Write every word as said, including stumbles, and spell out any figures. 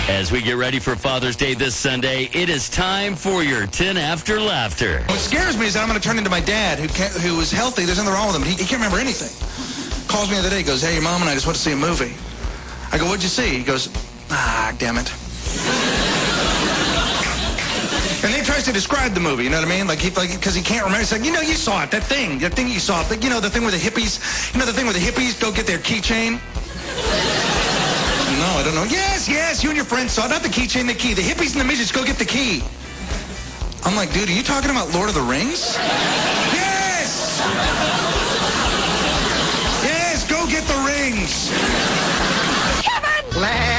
As we get ready for Father's Day this Sunday, it is time for your ten after laughter. What scares me is that I'm going to turn into my dad, who can't, who was healthy. There's nothing wrong with him. He, he can't remember anything. Calls me the other day, goes, hey, your mom and I just went to see a movie. I go, what'd you see? He goes, ah, damn it. And then he tries to describe the movie, you know what I mean? Like, he, like, because he can't remember. He's like, you know, you saw it, that thing, that thing you saw. But, you know, the thing where the hippies, you know, the thing where the hippies go get their keychain? No, I don't know. Yes, yes, you and your friends saw it. Not the keychain, the key. The hippies and the midgets go get the key. I'm like, dude, are you talking about Lord of the Rings? Yes! Yes, go get the rings. Kevin!